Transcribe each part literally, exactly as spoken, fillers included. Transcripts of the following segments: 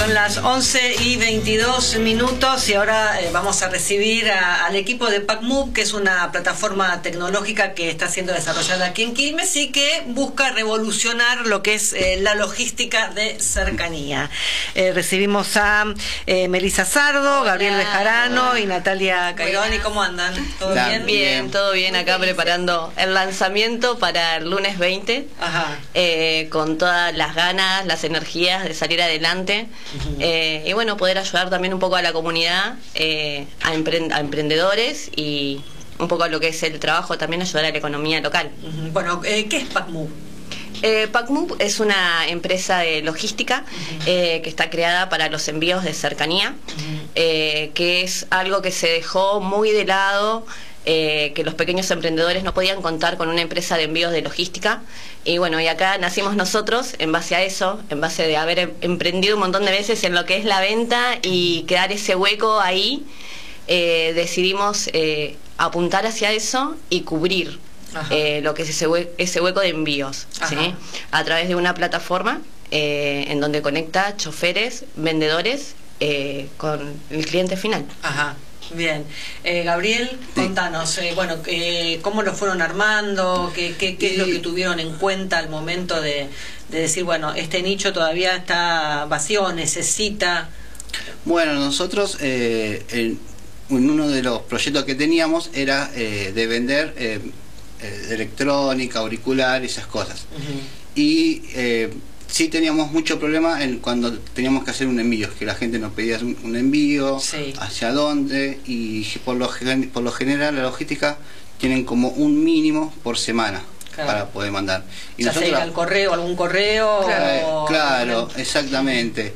Son las once y veintidós minutos y ahora eh, vamos a recibir a, al equipo de PacMove, que es una plataforma tecnológica que está siendo desarrollada aquí en Quilmes y que busca revolucionar lo que es eh, la logística de cercanía. Eh, recibimos a eh, Melissa Sardo, Hola. Gabriel Bejarano y Natalia Caironi. Buenas. ¿Cómo andan? ¿Todo Hola. bien? Bien, todo bien, acá preparando el lanzamiento para el lunes veinte, Ajá. eh, con todas las ganas, las energías de salir adelante. Uh-huh. eh, y bueno, poder ayudar también un poco a la comunidad, eh, a, empre- a emprendedores y un poco a lo que es el trabajo, también ayudar a la economía local. Uh-huh. Bueno, eh, ¿qué es PacMove? Eh, PacMove es una empresa de logística uh-huh. eh, que está creada para los envíos de cercanía, uh-huh. eh, que es algo que se dejó muy de lado, eh, que los pequeños emprendedores no podían contar con una empresa de envíos de logística. Y bueno, y acá nacimos nosotros en base a eso, en base de haber em- emprendido un montón de veces en lo que es la venta y quedar ese hueco ahí, eh, decidimos eh, apuntar hacia eso y cubrir eh, lo que es ese, hue- ese hueco de envíos, ¿sí? A través de una plataforma eh, en donde conecta choferes, vendedores eh, con el cliente final. Ajá. Bien. Eh, Gabriel, Sí. contanos, eh, bueno, eh, ¿cómo lo fueron armando? ¿Qué, qué, qué es lo que tuvieron en cuenta al momento de, de decir, bueno, este nicho todavía está vacío, necesita? Bueno, nosotros eh, en, en uno de los proyectos que teníamos era eh, de vender eh, eh, electrónica, auricular y esas cosas. Uh-huh. Y eh, sí teníamos mucho problema en cuando teníamos que hacer un envío, que la gente nos pedía un, un envío, sí. hacia dónde, y por lo, gen- por lo general la logística tienen como un mínimo por semana. Claro. Para poder mandar. Y ya sea al correo, algún correo. Claro, o... claro, exactamente.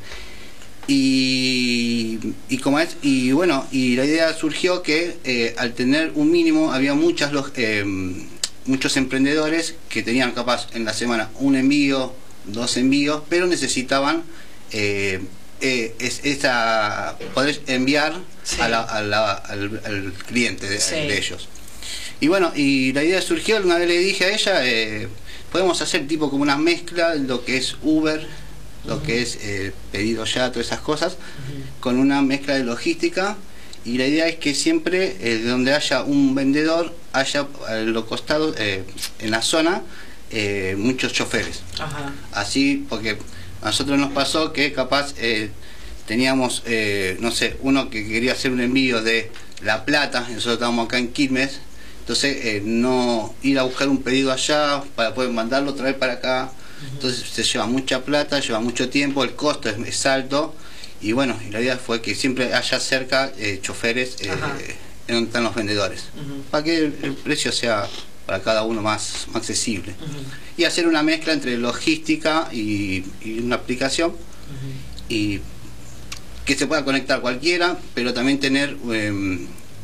Y, y como es, y bueno, y la idea surgió que eh, al tener un mínimo había muchas los, eh, muchos emprendedores que tenían capaz en la semana un envío, dos envíos, pero necesitaban eh, eh, es, esa, poder enviar sí. a la, a la, al, al cliente de, sí. de ellos. Y bueno, y la idea surgió, una vez le dije a ella, eh, podemos hacer tipo como una mezcla, lo que es Uber, lo uh-huh. que es eh, pedido ya, todas esas cosas, uh-huh. con una mezcla de logística. Y la idea es que siempre, eh, donde haya un vendedor, haya a los costados, eh, en la zona, eh, muchos choferes. Ajá. Así, porque a nosotros nos pasó que capaz eh, teníamos, eh, no sé, uno que quería hacer un envío de La Plata, nosotros estábamos acá en Quilmes, entonces eh, no ir a buscar un pedido allá para poder mandarlo otra vez para acá. Uh-huh. Entonces se lleva mucha plata, lleva mucho tiempo, el costo es, es alto. Y bueno, y la idea fue que siempre haya cerca eh, choferes eh, en donde están los vendedores, uh-huh. para que el, el precio sea para cada uno más, más accesible. Uh-huh. Y hacer una mezcla entre logística y, y una aplicación, uh-huh. y que se pueda conectar cualquiera, pero también tener eh,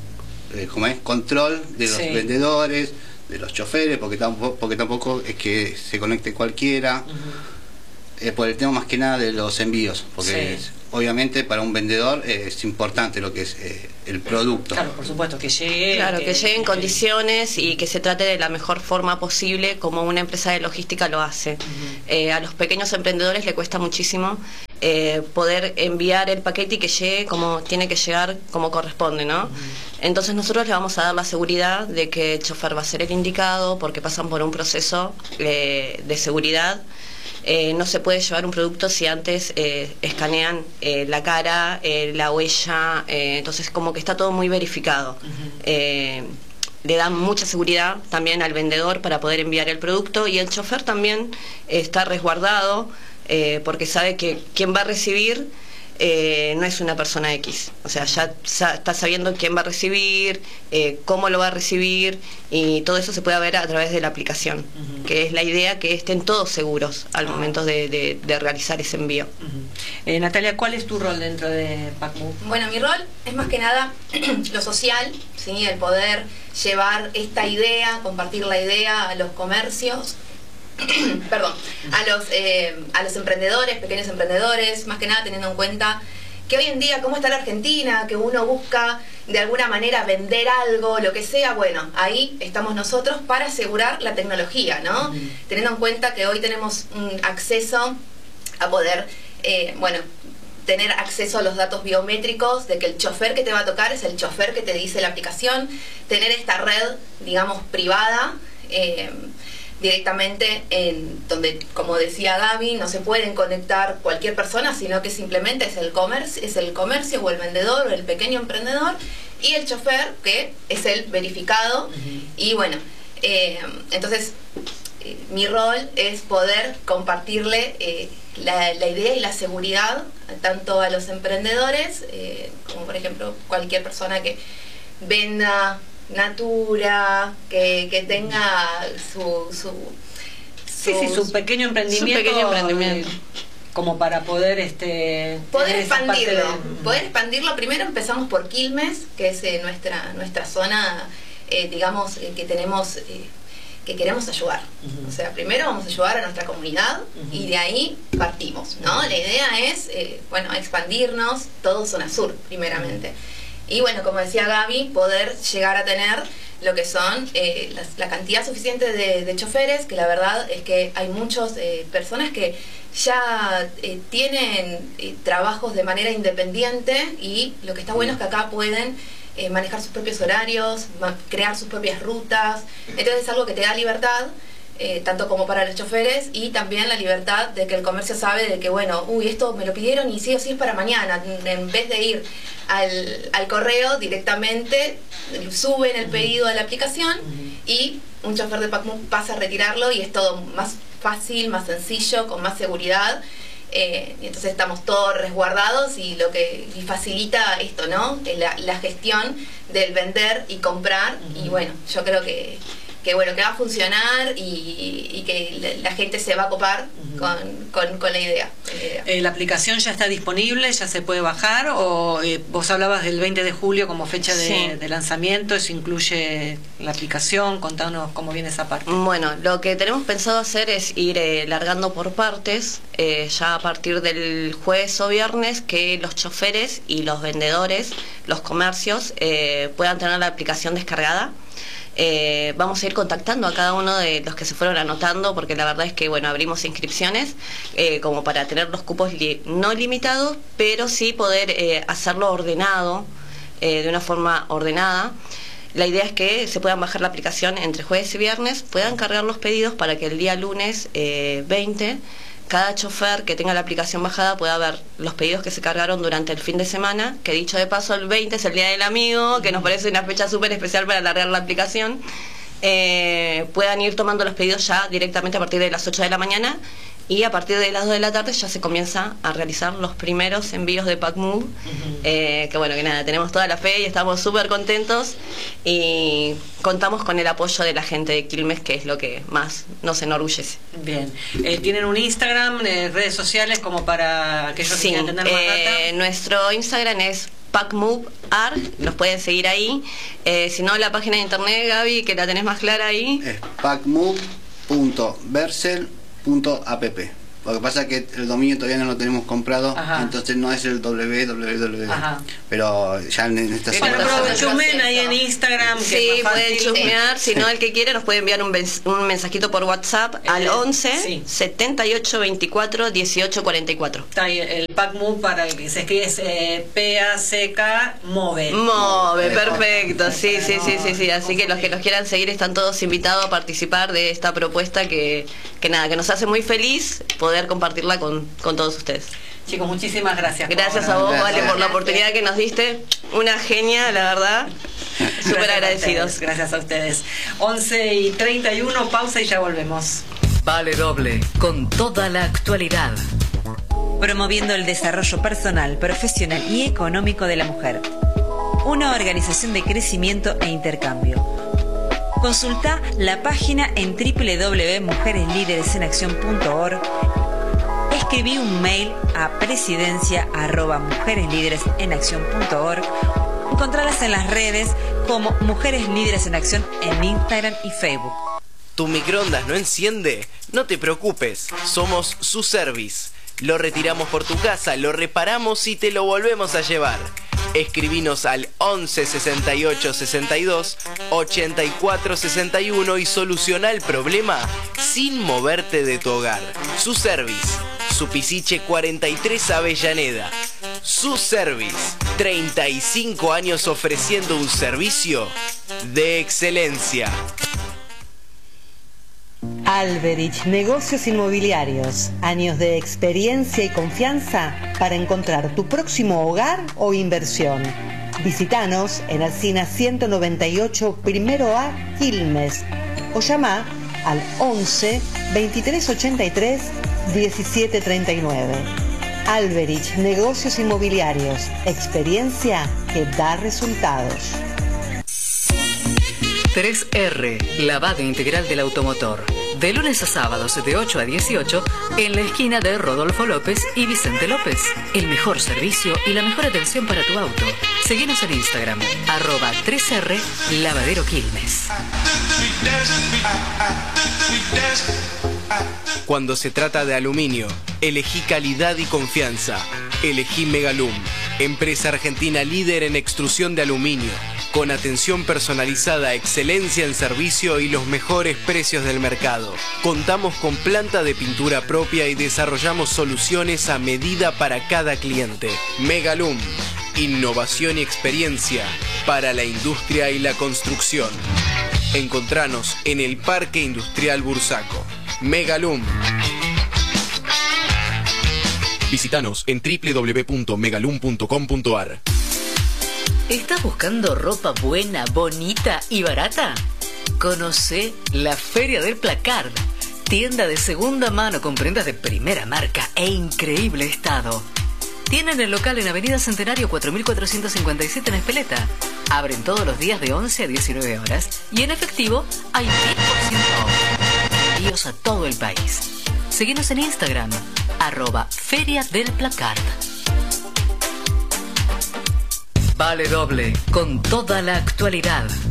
eh, como es, control de los sí. vendedores, de los choferes, porque tampoco, porque tampoco es que se conecte cualquiera, uh-huh. eh, por el tema más que nada de los envíos, porque sí. es, obviamente para un vendedor eh, es importante lo que es eh, el producto. Claro, por supuesto, que llegue. Claro, que, que llegue en condiciones y que se trate de la mejor forma posible, como una empresa de logística lo hace. Uh-huh. eh, a los pequeños emprendedores le cuesta muchísimo eh, poder enviar el paquete y que llegue como tiene que llegar, como corresponde, ¿no? Uh-huh. Entonces nosotros le vamos a dar la seguridad de que el chofer va a ser el indicado, porque pasan por un proceso eh, de seguridad. Eh, no se puede llevar un producto si antes eh, escanean eh, la cara, eh, la huella, eh, entonces como que está todo muy verificado. Uh-huh. eh, le dan mucha seguridad también al vendedor para poder enviar el producto, y el chofer también eh, está resguardado eh, porque sabe que quien va a recibir eh, no es una persona X, o sea, ya sa- está sabiendo quién va a recibir, eh, cómo lo va a recibir, y todo eso se puede ver a través de la aplicación, uh-huh. que es la idea, que estén todos seguros al uh-huh. momento de, de, de realizar ese envío. Uh-huh. eh, Natalia, ¿cuál es tu rol dentro de PacMove? Bueno, mi rol es más que nada lo social, ¿sí? El poder llevar esta idea, compartir la idea a los comercios, perdón, a los, eh, a los emprendedores, pequeños emprendedores, más que nada teniendo en cuenta que hoy en día, cómo está la Argentina, que uno busca de alguna manera vender algo, lo que sea, bueno, ahí estamos nosotros para asegurar la tecnología, ¿no? Uh-huh. Teniendo en cuenta que hoy tenemos un acceso a poder, eh, bueno, tener acceso a los datos biométricos, de que el chofer que te va a tocar es el chofer que te dice la aplicación, tener esta red, digamos, privada, eh, directamente en donde, como decía Gaby, no se pueden conectar cualquier persona, sino que simplemente es el comercio, es el comercio o el vendedor o el pequeño emprendedor y el chofer, que es el verificado. Uh-huh. Y bueno, eh, entonces eh, mi rol es poder compartirle eh, la, la idea y la seguridad tanto a los emprendedores eh, como por ejemplo cualquier persona que venda Natura, que, que tenga su, su, su sí, sí, su pequeño emprendimiento, su pequeño emprendimiento. Eh, como para poder este poder expandirlo de... poder expandirlo. Primero empezamos por Quilmes, que es eh, nuestra nuestra zona, eh, digamos, eh, que tenemos eh, que queremos ayudar. Uh-huh. O sea, primero vamos a ayudar a nuestra comunidad, uh-huh, y de ahí partimos, ¿no? Uh-huh. La idea es, eh, bueno, expandirnos todo zona sur, primeramente. Uh-huh. Y bueno, como decía Gaby, poder llegar a tener lo que son eh, la, la cantidad suficiente de, de choferes, que la verdad es que hay muchas eh, personas que ya eh, tienen eh, trabajos de manera independiente, y lo que está bueno es que acá pueden eh, manejar sus propios horarios, crear sus propias rutas. Entonces es algo que te da libertad, Eh, tanto como para los choferes, y también la libertad de que el comercio sabe de que, bueno, uy, esto me lo pidieron y sí o sí es para mañana. En vez de ir al, al correo, directamente suben el pedido a la aplicación y un chofer de PacMove pasa a retirarlo, y es todo más fácil, más sencillo, con más seguridad. Eh, y entonces estamos todos resguardados, y lo que y facilita esto, ¿no? La, la gestión del vender y comprar. Y bueno, yo creo que que bueno, que va a funcionar, y, y que la, la gente se va a copar, uh-huh, con, con, con la idea. Con la idea. Eh, ¿La aplicación ya está disponible? ¿Ya se puede bajar? ¿O eh, vos hablabas del veinte de julio como fecha de, sí, de lanzamiento? ¿Eso incluye la aplicación? Contanos cómo viene esa parte. Bueno, lo que tenemos pensado hacer es ir eh, largando por partes, eh, ya a partir del jueves o viernes, que los choferes y los vendedores, los comercios, eh, puedan tener la aplicación descargada. Eh, vamos a ir contactando a cada uno de los que se fueron anotando, porque la verdad es que bueno, abrimos inscripciones eh, como para tener los cupos li no limitados, pero sí poder eh, hacerlo ordenado, eh, de una forma ordenada. La idea es que se puedan bajar la aplicación entre jueves y viernes, puedan cargar los pedidos para que el día lunes eh, veinte cada chofer que tenga la aplicación bajada pueda ver los pedidos que se cargaron durante el fin de semana, que dicho de paso el veinte es el Día del Amigo, que nos parece una fecha súper especial para alargar la aplicación. Eh, puedan ir tomando los pedidos ya directamente a partir de las ocho de la mañana, y a partir de las dos de la tarde ya se comienza a realizar los primeros envíos de PacMove. Uh-huh. eh, que bueno, que nada, tenemos toda la fe y estamos súper contentos, y contamos con el apoyo de la gente de Quilmes, que es lo que más nos enorgullece. Bien, eh, ¿tienen un Instagram, eh, redes sociales como para aquellos sí, que quieran tener más eh, data? Nuestro Instagram es PacMoveAr, nos pueden seguir ahí. Eh, si no, la página de internet, Gaby, que la tenés más clara ahí. Es pacmove punto vercel punto app. Lo que pasa es que el dominio todavía no lo tenemos comprado. Ajá. Entonces no es el www. Ajá. Pero ya en esta zona. Pero chusmen ahí en Instagram. Que sí, es más pueden chusmear. Si no, el que quiere nos puede enviar un, un mensajito por WhatsApp eh, al once, sí, setenta y ocho, veinticuatro, dieciocho, cuarenta y cuatro. Está ahí el PacMove, para el que se escribe es eh, P A C K Move. Move, perfecto. Sí, sí, sí, sí, sí. Así que los que nos quieran seguir están todos invitados a participar de esta propuesta que, que nada, que nos hace muy feliz poder compartirla con, con todos ustedes. Chicos, muchísimas gracias. Gracias a vos, gracias. Vale, por la oportunidad que nos diste. Una genia, la verdad. Súper agradecidos. Gracias a ustedes. once y treinta y uno, pausa y ya volvemos. Vale Doble, con toda la actualidad. Promoviendo el desarrollo personal, profesional y económico de la mujer. Una organización de crecimiento e intercambio. Consulta la página en doble u doble u doble u punto mujeres líderes en acción punto org. Escribí un mail a presidencia arroba mujeres líderes en acción punto org. Encontralas en las redes como Mujeres Líderes en Acción en Instagram y Facebook. ¿Tu microondas no enciende? No te preocupes, somos su service. Lo retiramos por tu casa, lo reparamos y te lo volvemos a llevar. Escribinos al once, sesenta y ocho, sesenta y dos, ochenta y cuatro, sesenta y uno y soluciona el problema sin moverte de tu hogar. Su service, Supisiche cuarenta y tres Avellaneda. Su Service, treinta y cinco años ofreciendo un servicio de excelencia. Alberich Negocios Inmobiliarios. Años de experiencia y confianza para encontrar tu próximo hogar o inversión. Visítanos en Alsina ciento noventa y ocho, primero A, Quilmes. O llama al once, veintitrés ochenta y tres, diecisiete treinta y nueve. Alberich Negocios Inmobiliarios. Experiencia que da resultados. tres erre, lavado integral del automotor. De lunes a sábados de ocho a dieciocho en la esquina de Rodolfo López y Vicente López. El mejor servicio y la mejor atención para tu auto. Seguinos en Instagram, arroba tres erre Lavadero Quilmes. Cuando se trata de aluminio, elegí calidad y confianza. Elegí Megalum, empresa argentina líder en extrusión de aluminio, con atención personalizada, excelencia en servicio y los mejores precios del mercado. Contamos con planta de pintura propia y desarrollamos soluciones a medida para cada cliente. Megalum, innovación y experiencia para la industria y la construcción. Encontranos en el Parque Industrial Bursaco. Megalum. Visítanos en doble u doble u doble u punto megalum punto com punto a r. ¿Estás buscando ropa buena, bonita y barata? Conoce la Feria del Placard, tienda de segunda mano con prendas de primera marca e increíble estado. Tienen el local en Avenida Centenario cuatro mil cuatrocientos cincuenta y siete en Espeleta. Abren todos los días de once a diecinueve horas y en efectivo hay diez por ciento off. Envíos a todo el país. Seguinos en Instagram, arroba Feria del Placard. Vale Doble, con toda la actualidad.